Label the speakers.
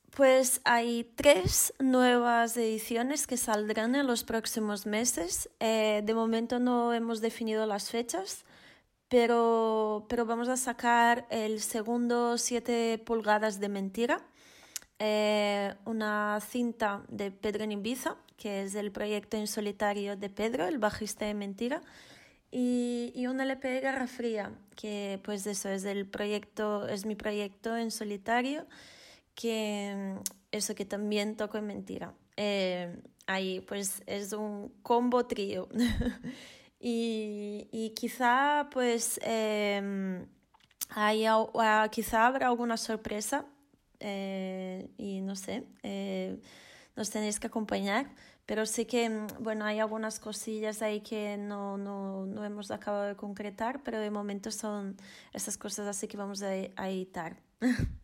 Speaker 1: Pues hay 3 nuevas ediciones que saldrán en los próximos meses. De momento no hemos definido las fechas, pero vamos a sacar el segundo 7 pulgadas de Mentira, una cinta de Pedro en Ibiza, que es el proyecto en solitario de Pedro, el bajista de Mentira, y un LP de Guerra Fría, que pues eso es mi proyecto en solitario, que eso que también toco en Mentira. Ahí pues es un combo trío. Y quizá pues quizá habrá alguna sorpresa, y no sé, nos tenéis que acompañar, pero sí que, bueno, hay algunas cosillas ahí que no hemos acabado de concretar, pero de momento son esas cosas así que vamos a editar.